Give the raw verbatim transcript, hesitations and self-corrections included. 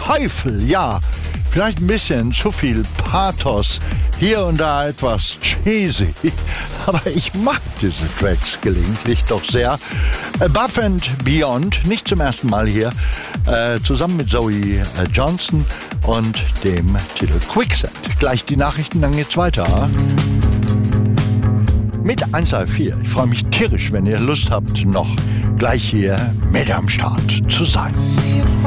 Teufel, ja. Vielleicht ein bisschen zu viel Pathos, hier und da etwas cheesy, aber ich mag diese Tracks gelegentlich doch sehr. Above and Beyond, nicht zum ersten Mal hier, äh, zusammen mit Zoe äh, Johnson und dem Titel Quicksand. Gleich die Nachrichten, dann geht's weiter. Mit eins drei vier. Ich freue mich tierisch, wenn ihr Lust habt, noch gleich hier mit am Start zu sein.